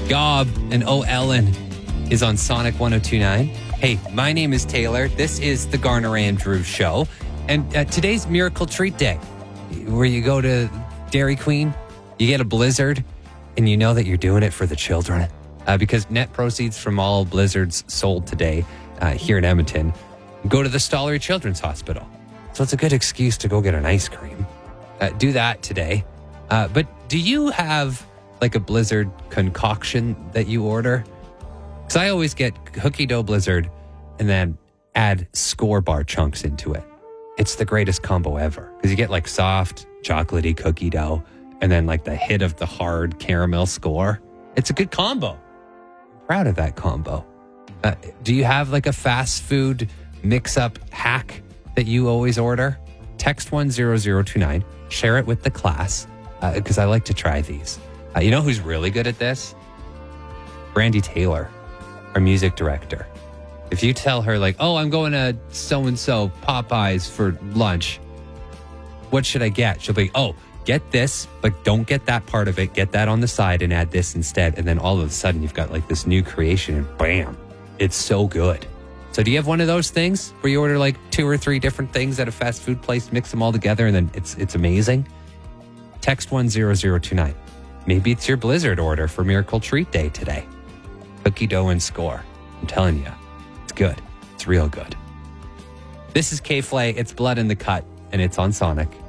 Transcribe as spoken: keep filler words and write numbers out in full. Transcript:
Gob and Oh Ellen is on Sonic one oh two point nine. Hey, my name is Taylor. This is the Garner Andrews Show. And uh, today's Miracle Treat Day, where you go to Dairy Queen, you get a Blizzard, and you know that you're doing it for the children. Uh, because net proceeds from all Blizzards sold today uh, here in Edmonton go to the Stollery Children's Hospital. So it's a good excuse to go get an ice cream. Uh, do that today. Uh, but do you have like a Blizzard concoction that you order? Because I always get cookie dough Blizzard and then add Score bar chunks into it. It's the greatest combo ever. Because you get like soft, chocolatey cookie dough and then like the hit of the hard caramel Score. It's a good combo. I'm proud of that combo. Uh, do you have like a fast food mix-up hack that you always order? Text one zero zero two nine. Share it with the class because uh, I like to try these. Uh, you know who's really good at this? Brandy Taylor, our music director. If you tell her like, oh, I'm going to so-and-so Popeyes for lunch, what should I get? She'll be, oh, get this, but don't get that part of it. Get that on the side and add this instead. And then all of a sudden you've got like this new creation and bam, it's so good. So do you have one of those things where you order like two or three different things at a fast food place, mix them all together, and then it's it's amazing? Text one zero zero two nine. Maybe it's your Blizzard order for Miracle Treat Day today. Cookie dough and Score. I'm telling you, it's good. It's real good. This is K-Flay. It's Blood in the Cut, and it's on Sonic.